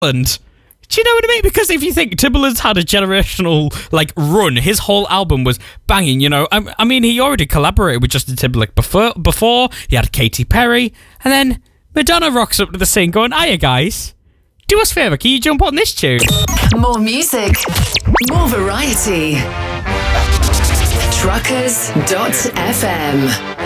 Timbaland. Do you know what I mean? Because if you think Timbaland's had a generational run, his whole album was banging. You know, I mean, he already collaborated with Justin Timberlake before. He had Katy Perry, and then Madonna rocks up to the scene, going, "Hiya, guys, do us a favour, can you jump on this tune?" More music, more variety. Truckers.fm.